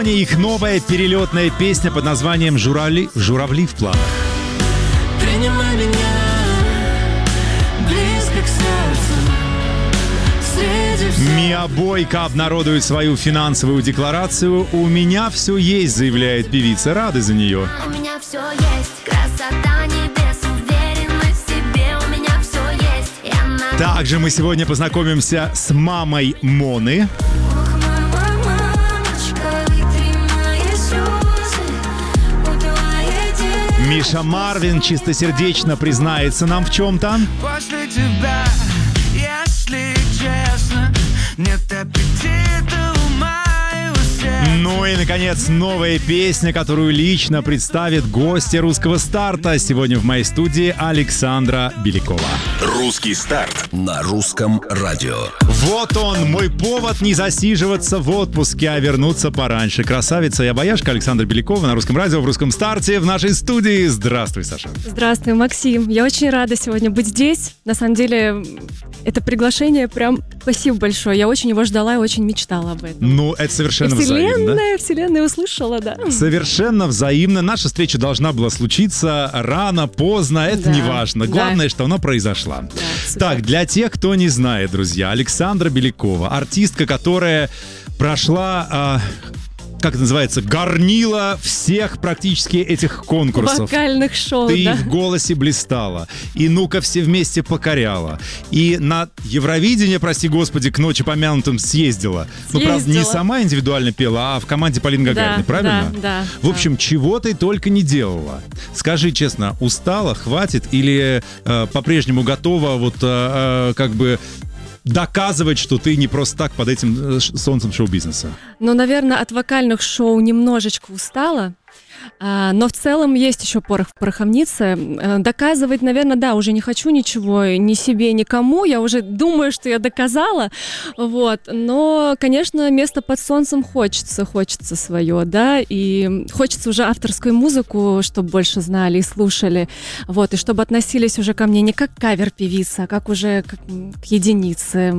Их новая перелетная песня под названием «Журавли в планах». Принимай меня близко к сердцу. Миа Бойко обнародует свою финансовую декларацию. «У меня все есть», заявляет певица. Рады за нее. У меня все есть, красота небес, уверенность в себе, у меня все есть. Также мы сегодня познакомимся с мамой Моны. Миша Марвин чистосердечно признается нам в чем-то. После тебя, если честно, нет аппетита у моего сердца. Ну и, наконец, новая песня, которую лично представит гостья русского старта. Сегодня в моей студии Александра Белякова. Русский старт на русском радио. Вот он, мой повод не засиживаться в отпуске, а вернуться пораньше. Красавица и обаяшка Александра Белякова на русском радио в русском старте в нашей студии. Здравствуй, Саша. Здравствуй, Максим. Я очень рада сегодня быть здесь. На самом деле, это приглашение прям спасибо большое. Я очень его ждала и очень мечтала об этом. Ну, это совершенно взаимно. Вселенная услышала, да. Совершенно взаимно. Наша встреча должна была случиться рано, поздно, это не важно. Главное, что она произошла. Да, так, для тех, кто не знает, друзья, Александра Белякова, артистка, которая прошла... как это называется, горнила всех практически этих конкурсов. Вокальных шоу, Ты да. в голосе блистала. И «Ну-ка, все вместе» покоряла. И на Евровидение, прости господи, к ночи помянутым съездила. Ну, правда, не сама индивидуально пела, а в команде Полины Гагариной, правильно? Да. В общем, чего ты только не делала. Скажи честно, устала, хватит или по-прежнему готова вот как бы доказывать, что ты не просто так под этим солнцем шоу-бизнеса? Ну, наверное, от вокальных шоу немножечко устала. Но в целом есть еще порох в пороховнице. Доказывать, наверное, да, уже не хочу ничего ни себе, никому. Я уже думаю, что я доказала. Вот. Но, конечно, место под солнцем хочется свое, да, и хочется уже авторскую музыку, чтобы больше знали и слушали, вот, и чтобы относились уже ко мне не как кавер-певица, а как уже к единице.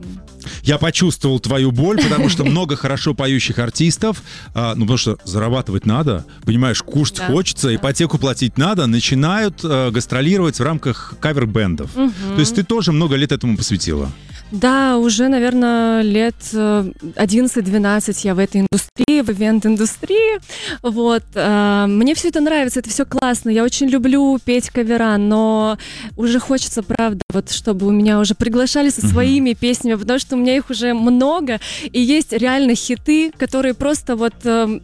Я почувствовал твою боль, потому что много хорошо поющих артистов, потому что зарабатывать надо, понимаешь, кушать хочется, ипотеку платить надо, начинают гастролировать в рамках кавер-бэндов. То есть ты тоже много лет этому посвятила? Да, уже, наверное, лет 11-12 я в этой индустрии, в ивент-индустрии. Вот. Мне все это нравится, это все классно. Я очень люблю петь кавера, но уже хочется, правда, вот, чтобы у меня уже приглашали со своими песнями, потому что у меня их уже много, и есть реально хиты, которые просто вот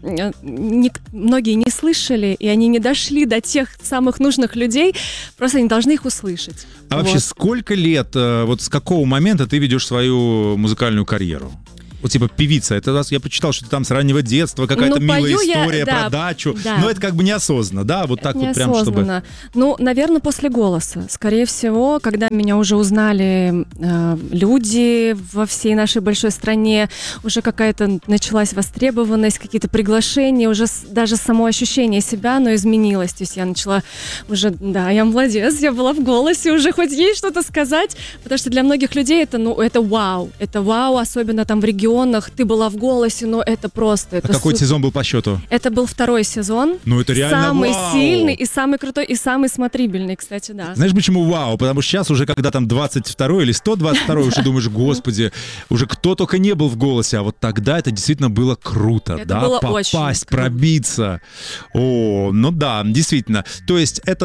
многие не слышали, и они не дошли до тех самых нужных людей, просто они должны их услышать. А вообще сколько лет, вот с какого момента ты ведешь свою музыкальную карьеру? Вот типа певица, это я прочитал, что ты там с раннего детства, какая-то милая история про дачу. Да. Но это как бы неосознанно, да? Вот так вот прям, чтобы... Ну, наверное, после «Голоса». Скорее всего, когда меня уже узнали люди во всей нашей большой стране, уже какая-то началась востребованность, какие-то приглашения, уже даже само ощущение себя, оно изменилось. То есть я начала уже, да, я молодец, я была в «Голосе», уже хоть есть что-то сказать, потому что для многих людей это, ну, это вау, особенно там в регионах. Ты была в «Голосе», но это просто... А какой сезон был по счету? Это был 2-й сезон. Ну это реально самый вау! Сильный и самый крутой, и самый смотрибельный, кстати, да. Знаешь, почему вау? Потому что сейчас уже, когда там 22-й или 122-й, уже думаешь, господи, уже кто только не был в «Голосе», а вот тогда это действительно было круто, это да? было Попасть, очень пробиться. О, ну да, действительно. То есть это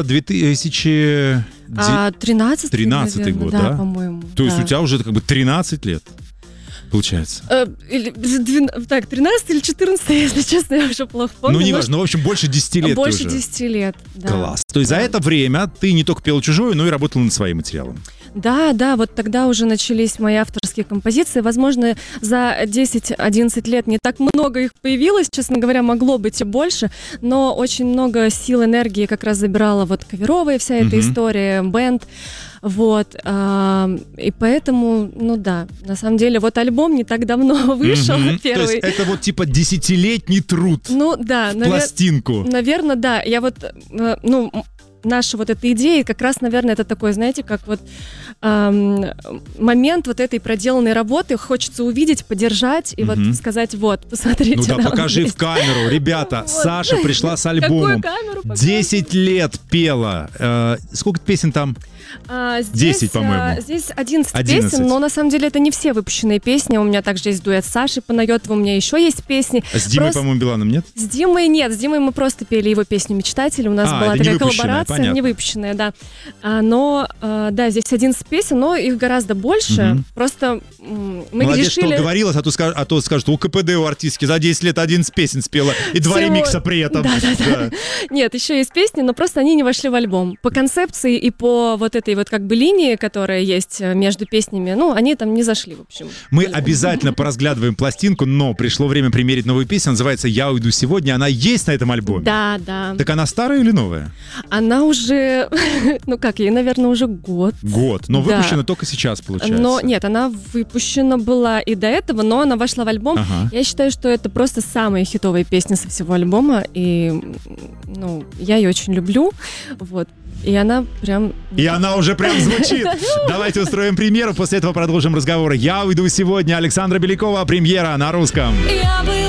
13-й год, да? Да, по-моему. То есть у тебя уже как бы 13 лет. Получается. 13 или 14, если честно, я уже плохо помню. Ну, не важно, в общем, больше 10 лет Больше уже. 10 лет, да. Класс. То есть за это время ты не только пела чужое, но и работала над своим материалом. Да, вот тогда уже начались мои авторские композиции. Возможно, за 10-11 лет не так много их появилось, честно говоря, могло быть и больше, но очень много сил, энергии как раз забирала вот каверовая вся эта история, бэнд. Вот, и поэтому, ну да, на самом деле, вот альбом не так давно вышел, первый. То есть это вот типа 10-летний труд, ну, да, пластинку. Наверное, да. Я вот, наша вот эта идея, как раз, наверное, это такой, знаете, как вот момент вот этой проделанной работы хочется увидеть, поддержать и вот сказать, вот, посмотрите. Ну да, нам покажи здесь. в камеру. Ребята, Вот. Саша пришла с Какую альбомом. камеру показывать? 10 лет пела. Сколько песен там? Здесь, 10, по-моему. Здесь 11 11. песен, но на самом деле это не все выпущенные песни. У меня также есть дуэт с Сашей Панайотовым, у меня еще есть песни. С Димой, Просто- по-моему, Биланом, нет? С Димой нет, с Димой мы просто пели его песню «Мечтатель», у нас была это не такая выпущенная, коллаборация, понятно. не выпущенная, да. Да, здесь 11 песен, но их гораздо больше. Просто мы Молодец, решили... что говорилось, а то скажут, у КПД, у артистки за 10 лет 11 песен спела, и 2 Всего- ремикса при этом. Да. Нет, еще есть песни, но просто они не вошли в альбом. По концепции и по вот этой вот как бы линии, которая есть между песнями, ну, они там не зашли, в общем. Мы обязательно поразглядываем пластинку, но пришло время примерить новую песню, называется «Я уйду сегодня», она есть на этом альбоме? Да, да. Так она старая или новая? Она уже, ну как, ей, наверное, уже год. Год, но Да. выпущена только сейчас, получается. Но нет, она выпущена была и до этого, но она вошла в альбом. Ага. Я считаю, что это просто самая хитовая песня со всего альбома, и ну, я ее очень люблю, вот. И она прям... И она уже прям звучит. Давайте устроим премьеру, после этого продолжим разговор. «Я уйду сегодня». Александра Белякова, премьера на русском. Я бы